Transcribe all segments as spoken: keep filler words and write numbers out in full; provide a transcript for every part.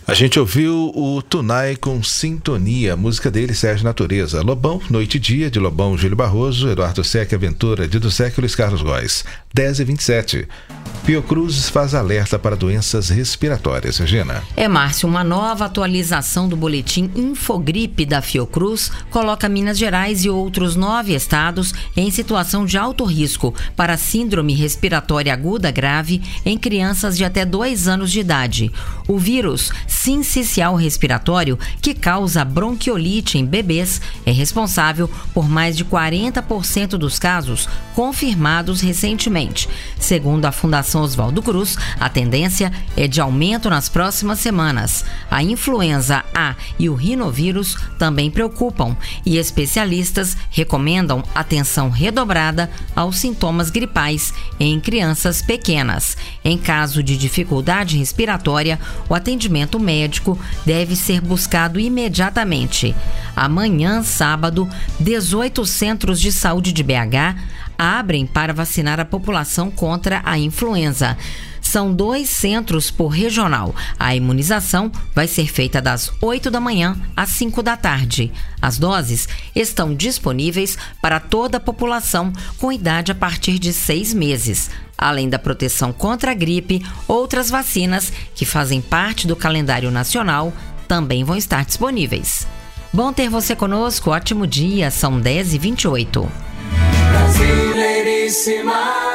A gente ouviu o Tunai com Sintonia, música dele, Sérgio Natureza. Lobão, Noite e Dia, de Lobão, Júlio Barroso, Eduardo Sec, Aventura, Dido Sec e Luiz Carlos Góes. dez e vinte e sete. Fiocruz faz alerta para doenças respiratórias. Regina. É, Márcio, uma nova atualização do boletim Infogripe da Fiocruz coloca Minas Gerais e outros nove estados em situação de alto risco para síndrome respiratória aguda grave em crianças de até dois anos de idade. O vírus sincicial respiratório, que causa bronquiolite em bebês, é responsável por mais de quarenta por cento dos casos confirmados recentemente. Segundo a Fundação Oswaldo Cruz, a tendência é de aumento nas próximas semanas. A influenza A e o rinovírus também preocupam e especialistas recomendam atenção redobrada aos sintomas gripais em crianças pequenas. Em caso de dificuldade respiratória, o atendimento médico deve ser buscado imediatamente. Amanhã, sábado, dezoito centros de saúde de B H abrem para vacinar a população contra a influenza. São dois centros por regional. A imunização vai ser feita das oito da manhã às cinco da tarde. As doses estão disponíveis para toda a população com idade a partir de seis meses. Além da proteção contra a gripe, outras vacinas que fazem parte do calendário nacional também vão estar disponíveis. Bom ter você conosco, ótimo dia, são dez e vinte e oito. Brasileiríssima.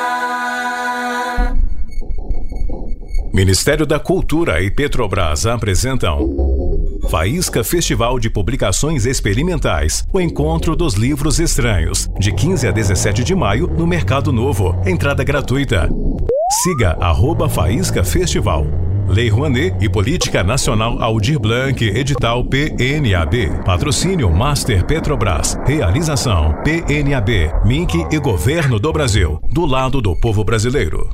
Ministério da Cultura e Petrobras apresentam Faísca Festival de Publicações Experimentais, o Encontro dos Livros Estranhos, de quinze a dezessete de maio no Mercado Novo, entrada gratuita. Siga arroba Faísca Festival. Lei Rouanet e Política Nacional Aldir Blanc, edital P N A B. Patrocínio Master Petrobras. Realização P N A B, M I C e Governo do Brasil. Do lado do povo brasileiro.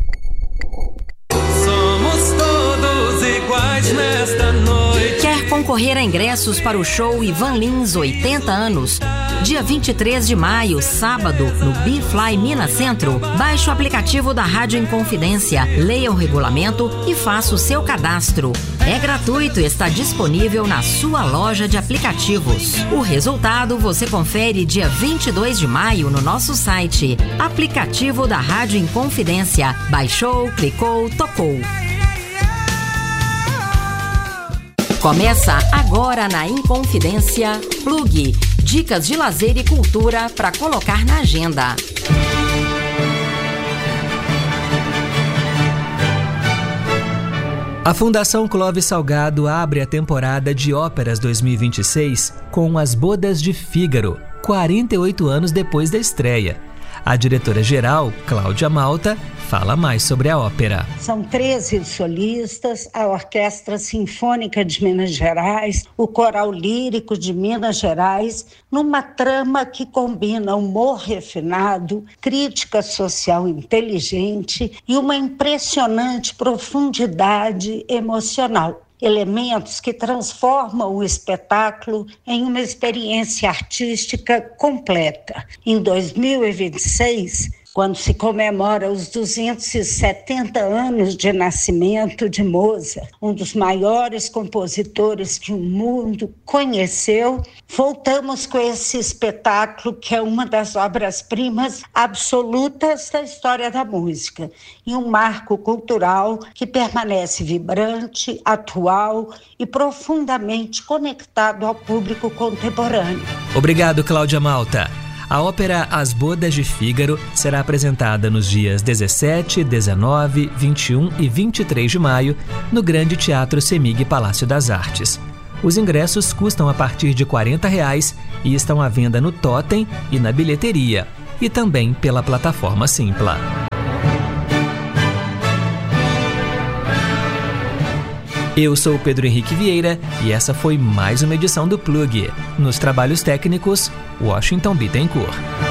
Somos todos iguais nesta noite. Quer concorrer a ingressos para o show Ivan Lins oitenta anos? Dia vinte e três de maio, sábado, no B-Fly Minas Centro. Baixe o aplicativo da Rádio Inconfidência, leia o regulamento e faça o seu cadastro. É gratuito e está disponível na sua loja de aplicativos. O resultado você confere dia vinte e dois de maio no nosso site. Aplicativo da Rádio Inconfidência. Baixou, clicou, tocou. Começa agora na Inconfidência Plug. Dicas de lazer e cultura para colocar na agenda. A Fundação Clóvis Salgado abre a temporada de óperas dois mil e vinte e seis com As Bodas de Fígaro, quarenta e oito anos depois da estreia. A diretora-geral, Cláudia Malta, fala mais sobre a ópera. São treze solistas, a Orquestra Sinfônica de Minas Gerais, o Coral Lírico de Minas Gerais, numa trama que combina humor refinado, crítica social inteligente e uma impressionante profundidade emocional. Elementos que transformam o espetáculo em uma experiência artística completa. Em dois mil e vinte e seis, quando se comemora os duzentos e setenta anos de nascimento de Mozart, um dos maiores compositores que o mundo conheceu, voltamos com esse espetáculo que é uma das obras-primas absolutas da história da música e um marco cultural que permanece vibrante, atual e profundamente conectado ao público contemporâneo. Obrigado, Cláudia Malta. A ópera As Bodas de Fígaro será apresentada nos dias dezessete, dezenove, vinte e um e vinte e três de maio no Grande Teatro Semig Palácio das Artes. Os ingressos custam a partir de quarenta reais e estão à venda no Totem e na bilheteria, e também pela plataforma Simpla. Eu sou Pedro Henrique Vieira e essa foi mais uma edição do Plug. Nos trabalhos técnicos, Washington Bittencourt.